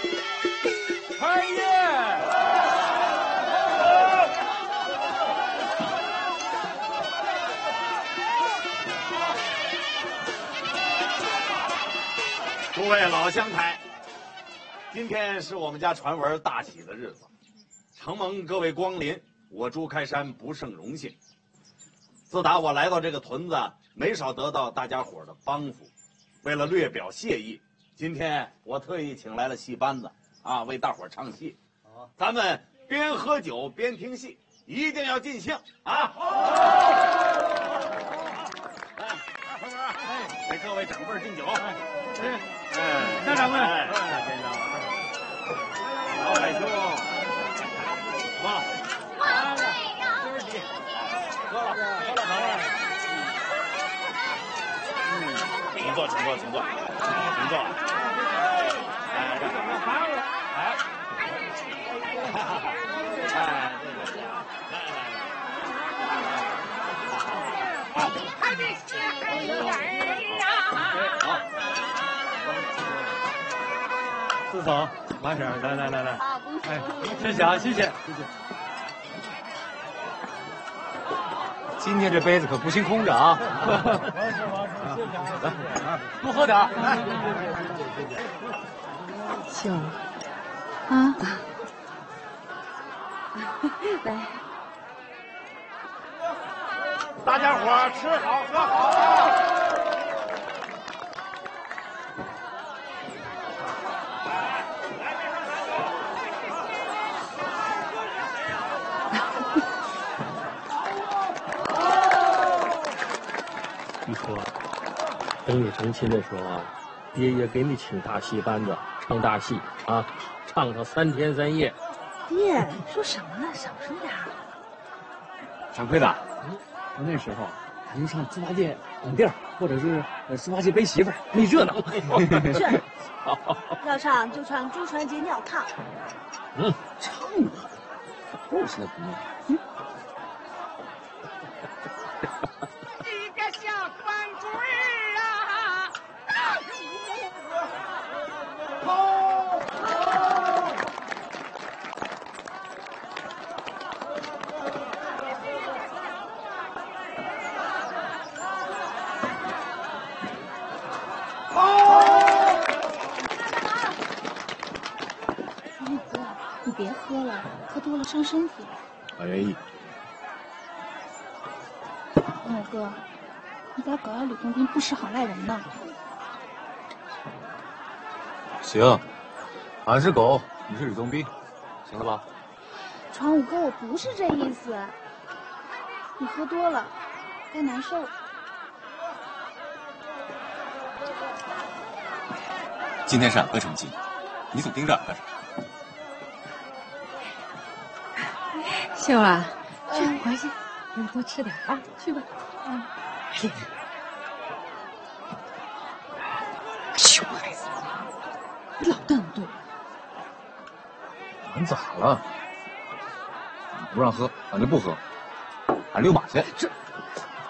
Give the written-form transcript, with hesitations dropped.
开业！诸位老乡台，今天是我们家传闻大喜的日子，承蒙各位光临，我朱开山不胜荣幸。自打我来到这个屯子，没少得到大家伙的帮扶。为了略表谢意，今天我特意请来了戏班子啊，为大伙唱戏。咱们边喝酒边听戏，一定要尽兴啊！给各位长辈敬酒。大掌柜，大先生，老海兄，哇，今儿起，喝了。请坐。四嫂，马婶，来，哎，谢谢啊，谢谢。今天这杯子可不行空着啊！谢谢，多喝点。 秀啊，来， 大家伙吃好喝好。 你说，等你成亲的时候啊，爷爷给你请大戏班子唱大戏啊，唱上3天3夜。 爹，说什么呢？小声点。 掌柜的，我那时候还能上猪八戒拱地儿，或者是猪八戒背媳妇儿，那热闹。 是，要唱就唱朱传杰尿炕。 唱吧，我现在不弄。 一个小官棍儿啊！ 王哥，你别喝了，喝多了伤身体。 我愿意。 王哥，你不要搞到吕洞宾不识好赖人呢。 行，俺是狗，你是吕洞宾，行了吧？ 传武哥，我不是这意思。你喝多了，该难受。 今天是俺哥成亲，你总盯着俺干啥？ 秀啊，去回去，你多吃点啊，去吧。 熊孩子， 你老瞪对。 俺咋了？你不让喝，俺就不喝，俺遛马去。这。